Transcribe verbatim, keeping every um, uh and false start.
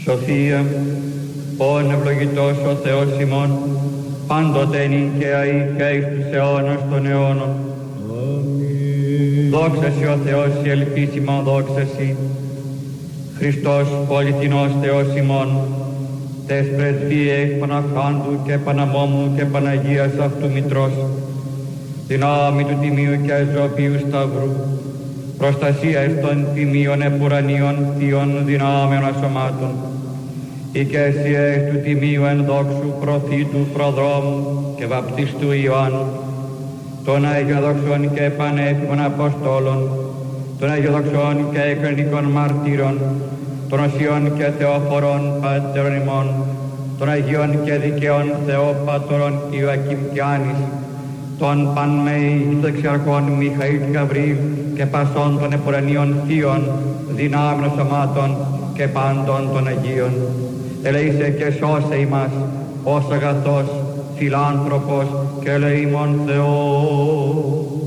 Σοφία, όν ευλογητός ο Θεός ημών, πάντοτε νυν και αεί και εις τους αιώνας των αιώνων. Δόξα Συ ο Θεός, η ελπίσιμα δόξα Συ. Χριστός πολυθυνός Θεός ημών, τες πρεσβείες Παναχάντου και Παναμόμου και Παναγίας αυτού Μητρός, δυνάμει του Τιμίου και Αζωπίου Σταυρού, προστασίας των τιμίων επουρανίων θείων δυνάμεων ασωμάτων, οικαίσιες του Τιμίου ενδόξου προφήτου προδρόμου και βαπτιστού Ιωάννου, των Αγίων Δοξών και Πανέφημων Αποστόλων, των Αγίων Δοξών και εκκληνικών μαρτύρων, των Οσίων και Θεοφορών Πατέρων ημών, των Αγίων και Δικαίων Θεόπατωρων Ιωακήμ και Άνης, των Πανμέη Δεξιαρχών Μιχαήλ και Γαβρίλ και πασών των επουρανίων θείων δυνάμεων σωμάτων και πάντων των Αγίων. Ελέησε και σώσε ημάς ως αγαθός φιλάνθρωπος και ελεήμων Θεός.